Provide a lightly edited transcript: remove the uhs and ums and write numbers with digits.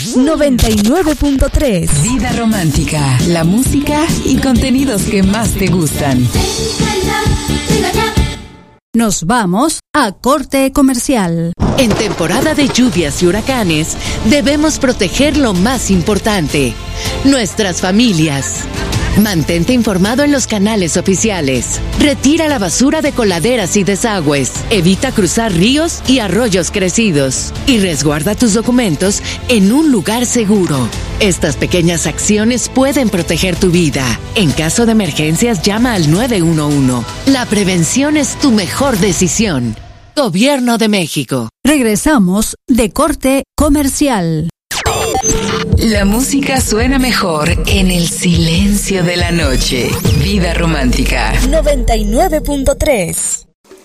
99.3. Vida romántica, la música y contenidos que más te gustan. Nos vamos a corte comercial. En temporada de lluvias y huracanes, debemos proteger lo más importante, nuestras familias. Mantente informado en los canales oficiales. Retira la basura de coladeras y desagües. Evita cruzar ríos y arroyos crecidos. Y resguarda tus documentos en un lugar seguro. Estas pequeñas acciones pueden proteger tu vida. En caso de emergencias, llama al 911. La prevención es tu mejor decisión. Gobierno de México. Regresamos de corte comercial. La música suena mejor en el silencio de la noche. Vida romántica. 99.3.